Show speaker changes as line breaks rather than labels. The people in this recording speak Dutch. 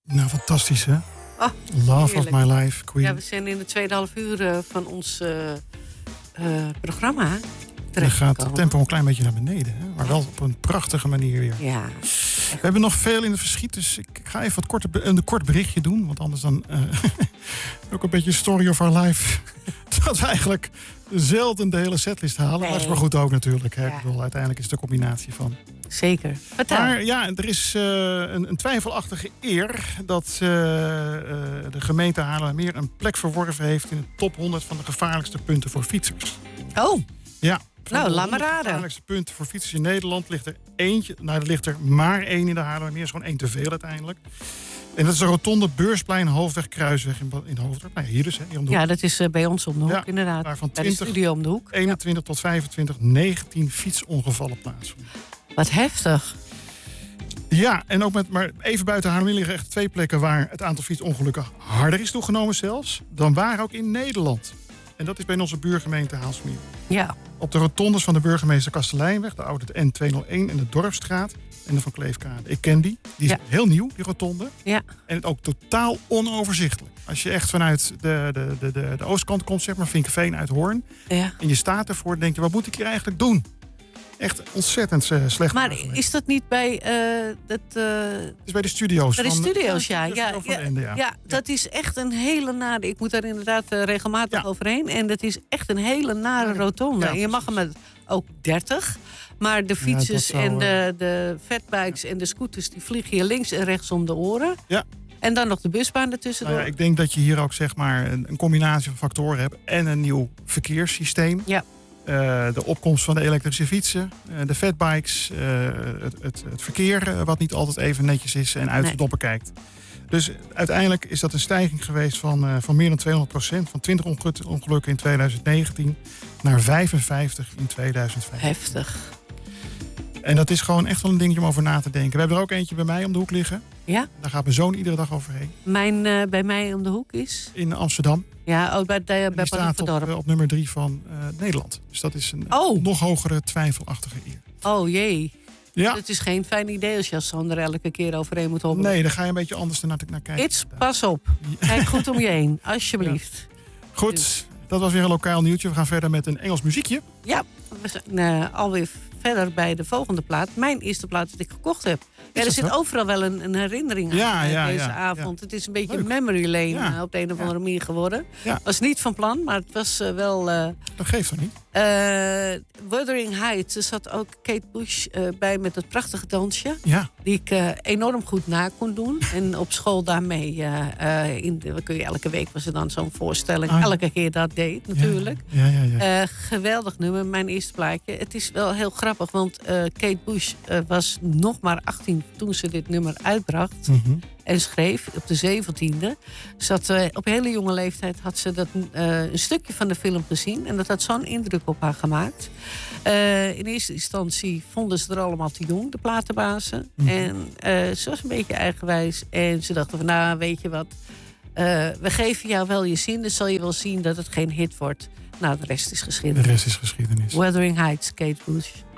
Nou, fantastisch, hè?
Oh,
Love
heerlijk.
of my life, Queen.
Ja, we zijn in de tweede half uur van ons programma
Dan
terecht
gaat het
gekomen.
tempo een klein beetje naar beneden, hè? Maar wel op een prachtige manier weer.
Ja.
We hebben nog veel in het verschiet, dus ik ga even een kort berichtje doen. Want anders dan ook een beetje story of our life. Dat we eigenlijk zelden de hele setlist halen.
Nee.
Dat is maar goed ook natuurlijk. Hè?
Ja.
Ik bedoel, uiteindelijk is het een combinatie van.
Zeker. Vertel.
Maar ja, er is een twijfelachtige eer dat de gemeente Haarlemmermeer een plek verworven heeft in de top 100 van de gevaarlijkste punten voor fietsers.
Oh,
Ja. Van
Nou,
de
laat maar
100
raden.
gevaarlijkste punten voor fietsers in Nederland ligt er eentje. Nou, er ligt er maar één in de Haarlemmermeer. Is gewoon één te veel uiteindelijk. En dat is de rotonde Beursplein Hoofdweg Kruisweg in Hoofddorp. Nou, hier dus, hè, hier om de hoek.
ja, dat is bij ons om de hoek
Ja,
inderdaad.
daar van
Bij de
20,
studio om de hoek.
21 tot 25, 19 fietsongevallen plaatsvonden.
Wat heftig.
Ja, en ook maar even buiten Haarlem liggen echt 2 plekken waar het aantal fietsongelukken harder is toegenomen zelfs dan waar ook in Nederland. En dat is bij onze buurgemeente Haalsmeer.
Ja.
Op de rotondes van de burgemeester Kastelijnweg, de oude N201 en de Dorpsstraat en de Van Kleefkade. Ik ken die. Die is
Ja.
heel nieuw, die rotonde.
Ja.
En het ook totaal onoverzichtelijk. Als je echt vanuit de oostkant komt, zeg maar, Vinkeveen uit Hoorn.
Ja.
En je staat ervoor en denk je, wat moet ik hier eigenlijk doen? Echt ontzettend slecht.
Maar
mogelijk.
is dat niet bij
Het is bij de studio's.
bij de
van,
studio's? Ja,
de
ja,
studio van
ja,
Ende, ja.
ja, dat is echt een hele nare. Ik moet daar inderdaad regelmatig
Ja.
overheen. En dat is echt een hele nare rotonde.
Ja,
En je mag hem met ook 30. Maar de fietsers
dat zou,
en de fatbikes en de scooters die vliegen je links en rechts om de oren.
Ja.
En dan nog de busbaan ertussendoor.
Nou ja, ik denk dat je hier ook zeg maar een combinatie van factoren hebt en een nieuw verkeerssysteem.
Ja.
De opkomst van de elektrische fietsen, de fatbikes, het verkeer wat niet altijd even netjes is en uit de doppen kijkt. Dus uiteindelijk is dat een stijging geweest van meer dan 200%. Van 20 ongelukken in 2019 naar 55 in 2005.
Heftig.
En dat is gewoon echt wel een dingetje om over na te denken. We hebben er ook eentje bij mij om de hoek liggen.
Ja?
Daar gaat mijn zoon iedere dag overheen.
Bij mij om de hoek is?
In Amsterdam.
Ja, ook bij
Die staat
Paddingtondorp.
op nummer 3 van Nederland. Dus dat is een nog hogere twijfelachtige eer.
Oh jee.
Ja.
Het is geen fijn idee als je er elke keer overheen moet hobbelen.
Nee, daar ga je een beetje anders naar kijken.
It's, pas op. Kijk goed om je heen, alsjeblieft.
Goed, dat was weer een lokaal nieuwtje. We gaan verder met een Engels muziekje.
Ja, we zijn alweer verder bij de volgende plaat. Mijn eerste plaat dat ik gekocht heb. Ja, er
dat
zit
zo?
overal wel een herinnering aan deze avond.
Ja.
Het is een beetje
Leuk.
memory lane
Ja.
op de een of andere manier geworden.
Ja.
Was niet van plan, maar het was wel...
Dat geeft toch niet?
Wuthering Heights. Er zat ook Kate Bush bij met het prachtige dansje.
Ja.
Die ik enorm goed na kon doen. En op school daarmee... elke week was er dan zo'n voorstelling.
Ah, ja.
Elke keer dat deed natuurlijk.
Ja.
Geweldig nummer, mijn eerste plaatje. Het is wel heel grappig, want Kate Bush was nog maar 18 toen ze dit nummer uitbracht.
Mhm.
En schreef op de 17e. Op hele jonge leeftijd had ze een stukje van de film gezien. En dat had zo'n indruk op haar gemaakt. In eerste instantie vonden ze er allemaal te jong, de platenbazen.
Mhm.
En ze was een beetje eigenwijs. En ze dachten van, nou, weet je wat... we geven jou wel je zin, dus zal je wel zien dat het geen hit wordt. Nou, de rest is geschiedenis.
De rest is geschiedenis.
Wuthering Heights, Kate Bush.